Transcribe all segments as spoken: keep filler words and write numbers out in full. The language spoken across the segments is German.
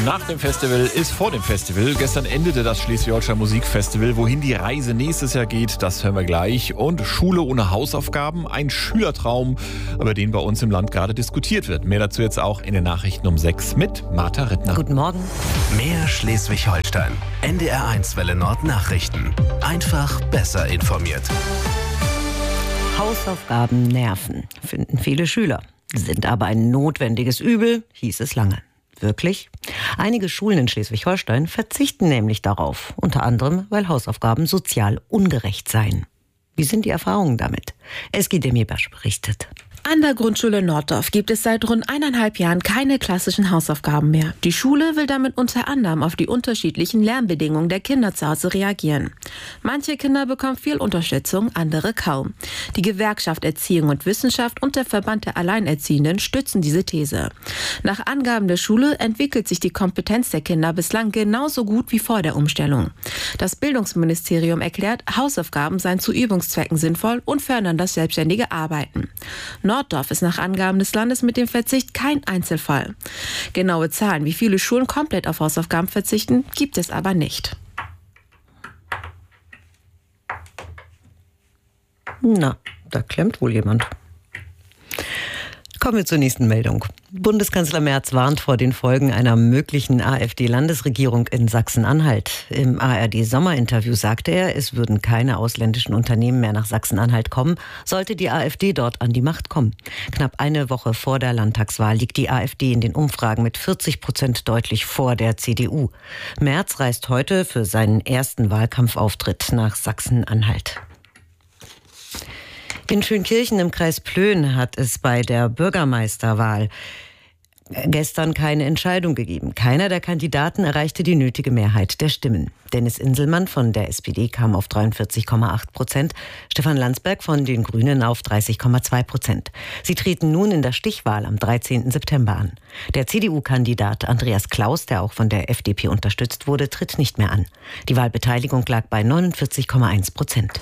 Nach dem Festival ist vor dem Festival. Gestern endete das Schleswig-Holstein Musikfestival. Wohin die Reise nächstes Jahr geht, das hören wir gleich. Und Schule ohne Hausaufgaben, ein Schülertraum, über den bei uns im Land gerade diskutiert wird. Mehr dazu jetzt auch in den Nachrichten um sechs mit Martha Rittner. Guten Morgen. Mehr Schleswig-Holstein. N D R eins Welle Nord Nachrichten. Einfach besser informiert. Hausaufgaben nerven, finden viele Schüler. Sind aber ein notwendiges Übel, hieß es lange. Wirklich? Einige Schulen in Schleswig-Holstein verzichten nämlich darauf, unter anderem, weil Hausaufgaben sozial ungerecht seien. Wie sind die Erfahrungen damit? Eski Demibasch berichtet. An der Grundschule Norddorf gibt es seit rund eineinhalb Jahren keine klassischen Hausaufgaben mehr. Die Schule will damit unter anderem auf die unterschiedlichen Lernbedingungen der Kinder zu Hause reagieren. Manche Kinder bekommen viel Unterstützung, andere kaum. Die Gewerkschaft Erziehung und Wissenschaft und der Verband der Alleinerziehenden stützen diese These. Nach Angaben der Schule entwickelt sich die Kompetenz der Kinder bislang genauso gut wie vor der Umstellung. Das Bildungsministerium erklärt, Hausaufgaben seien zu Übungszwecken sinnvoll und fördern das selbstständige Arbeiten. Norddorf ist nach Angaben des Landes mit dem Verzicht kein Einzelfall. Genaue Zahlen, wie viele Schulen komplett auf Hausaufgaben verzichten, gibt es aber nicht. Na, da klemmt wohl jemand. Kommen wir zur nächsten Meldung. Bundeskanzler Merz warnt vor den Folgen einer möglichen AfD-Landesregierung in Sachsen-Anhalt. Im A R D-Sommerinterview sagte er, es würden keine ausländischen Unternehmen mehr nach Sachsen-Anhalt kommen, sollte die AfD dort an die Macht kommen. Knapp eine Woche vor der Landtagswahl liegt die AfD in den Umfragen mit vierzig Prozent deutlich vor der C D U. Merz reist heute für seinen ersten Wahlkampfauftritt nach Sachsen-Anhalt. In Schönkirchen im Kreis Plön hat es bei der Bürgermeisterwahl gestern keine Entscheidung gegeben. Keiner der Kandidaten erreichte die nötige Mehrheit der Stimmen. Dennis Inselmann von der S P D kam auf dreiundvierzig Komma acht Prozent, Stefan Landsberg von den Grünen auf dreißig Komma zwei Prozent. Sie treten nun in der Stichwahl am dreizehnten September an. Der C D U-Kandidat Andreas Klaus, der auch von der F D P unterstützt wurde, tritt nicht mehr an. Die Wahlbeteiligung lag bei neunundvierzig Komma eins Prozent.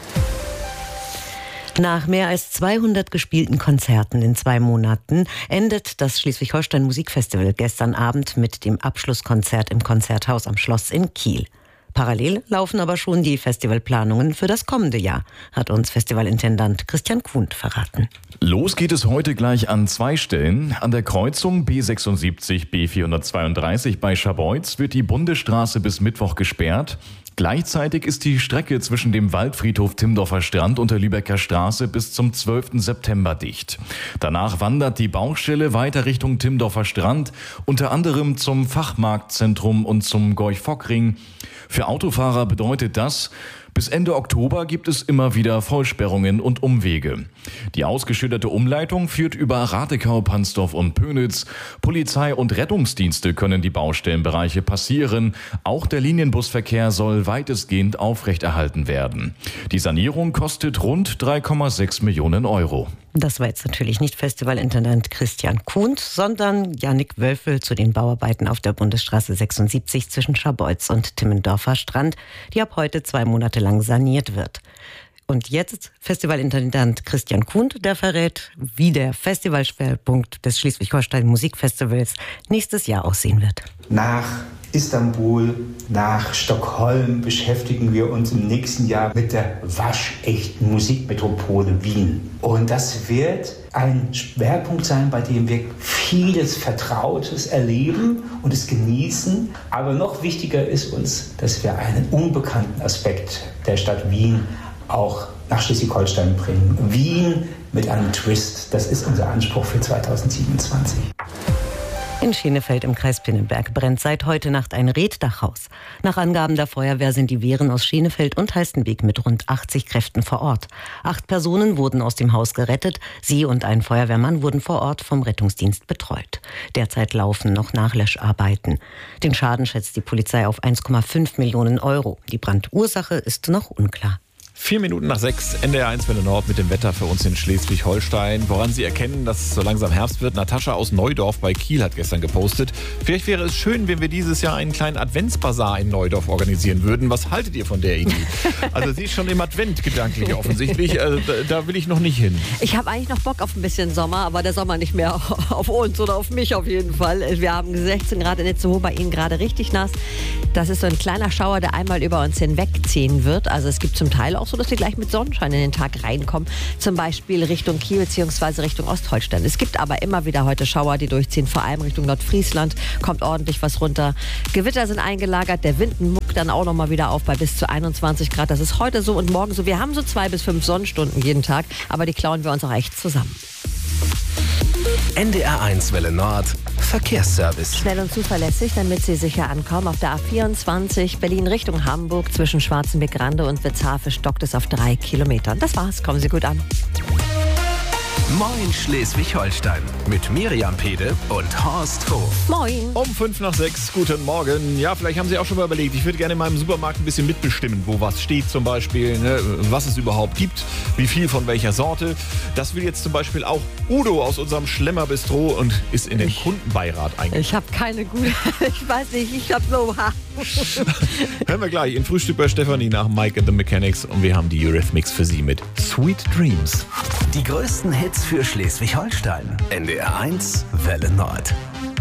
Nach mehr als zweihundert gespielten Konzerten in zwei Monaten endet das Schleswig-Holstein Musikfestival gestern Abend mit dem Abschlusskonzert im Konzerthaus am Schloss in Kiel. Parallel laufen aber schon die Festivalplanungen für das kommende Jahr, hat uns Festivalintendant Christian Kuhn verraten. Los geht es heute gleich an zwei Stellen. An der Kreuzung B sechsundsiebzig B vierhundertzweiunddreißig bei Scharbeutz wird die Bundesstraße bis Mittwoch gesperrt. Gleichzeitig ist die Strecke zwischen dem Waldfriedhof Timmendorfer Strand und der Lübecker Straße bis zum zwölften September dicht. Danach wandert die Baustelle weiter Richtung Timmendorfer Strand, unter anderem zum Fachmarktzentrum und zum Gorch-Fock-Ring. Für Autofahrer bedeutet das, bis Ende Oktober gibt es immer wieder Vollsperrungen und Umwege. Die ausgeschilderte Umleitung führt über Ratekau, Pansdorf und Pönitz. Polizei und Rettungsdienste können die Baustellenbereiche passieren. Auch der Linienbusverkehr soll weitestgehend aufrechterhalten werden. Die Sanierung kostet rund drei Komma sechs Millionen Euro. Das war jetzt natürlich nicht Festivalintendant Christian Kuhns, sondern Jannik Wölfel zu den Bauarbeiten auf der Bundesstraße sechsundsiebzig zwischen Scharbeutz und Timmendorfer Strand, die ab heute zwei Monate lang saniert wird. Und jetzt Festivalintendant Christian Kuhn, der verrät, wie der Festivalschwerpunkt des Schleswig-Holstein Musikfestivals nächstes Jahr aussehen wird. Nach Istanbul, nach Stockholm beschäftigen wir uns im nächsten Jahr mit der waschechten Musikmetropole Wien. Und das wird ein Schwerpunkt sein, bei dem wir vieles Vertrautes erleben und es genießen. Aber noch wichtiger ist uns, dass wir einen unbekannten Aspekt der Stadt Wien auch nach Schleswig-Holstein bringen. Wien mit einem Twist, das ist unser Anspruch für zweitausendsiebenundzwanzig. In Schenefeld im Kreis Pinnenberg brennt seit heute Nacht ein Reetdachhaus. Nach Angaben der Feuerwehr sind die Wehren aus Schenefeld und Halstenbek mit rund achtzig Kräften vor Ort. Acht Personen wurden aus dem Haus gerettet. Sie und ein Feuerwehrmann wurden vor Ort vom Rettungsdienst betreut. Derzeit laufen noch Nachlöscharbeiten. Den Schaden schätzt die Polizei auf eins Komma fünf Millionen Euro. Die Brandursache ist noch unklar. Vier Minuten nach sechs, N D R eins Welle Nord mit dem Wetter für uns in Schleswig-Holstein. Woran Sie erkennen, dass es so langsam Herbst wird. Natascha aus Neudorf bei Kiel hat gestern gepostet. Vielleicht wäre es schön, wenn wir dieses Jahr einen kleinen Adventsbasar in Neudorf organisieren würden. Was haltet ihr von der Idee? Also sie ist schon im Advent gedanklich offensichtlich. Also da, da will ich noch nicht hin. Ich habe eigentlich noch Bock auf ein bisschen Sommer, aber der Sommer nicht mehr auf uns oder auf mich auf jeden Fall. Wir haben sechzehn Grad in Itzehoe, bei Ihnen gerade richtig nass. Das ist so ein kleiner Schauer, der einmal über uns hinwegziehen wird. Also es gibt zum Teil auch so, dass wir gleich mit Sonnenschein in den Tag reinkommen. Zum Beispiel Richtung Kiel bzw. Richtung Ostholstein. Es gibt aber immer wieder heute Schauer, die durchziehen. Vor allem Richtung Nordfriesland kommt ordentlich was runter. Gewitter sind eingelagert. Der Wind muckt dann auch noch mal wieder auf bei bis zu einundzwanzig Grad. Das ist heute so und morgen so. Wir haben so zwei bis fünf Sonnenstunden jeden Tag. Aber die klauen wir uns auch echt zusammen. N D R eins Welle Nord Verkehrsservice. Schnell und zuverlässig, damit Sie sicher ankommen. Auf der A vierundzwanzig Berlin Richtung Hamburg zwischen Schwarzenbeck-Rande und Witzhafe stockt es auf drei Kilometern. Das war's. Kommen Sie gut an. Moin Schleswig-Holstein mit Miriam Pede und Horst Hof. Moin. Um fünf nach sechs, guten Morgen. Ja, vielleicht haben Sie auch schon mal überlegt, ich würde gerne in meinem Supermarkt ein bisschen mitbestimmen, wo was steht zum Beispiel, ne, was es überhaupt gibt, wie viel von welcher Sorte. Das will jetzt zum Beispiel auch Udo aus unserem Schlemmer-Bistro und ist in den ich, Kundenbeirat eingetragen. Ich habe keine gute, ich weiß nicht, ich habe so... Hören wir gleich in Frühstück bei Stefanie nach Mike and the Mechanics und wir haben die Eurythmics für Sie mit Sweet Dreams. Die größten Hits für Schleswig-Holstein. N D R eins Welle Nord.